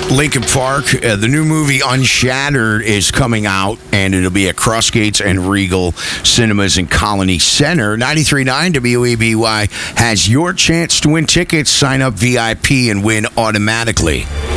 Lincoln Park. The new movie Unshattered is coming out, and it'll be at Crossgates and Regal Cinemas in Colony Center. 93.9 WEBY has your chance to win tickets. Sign up VIP and win automatically.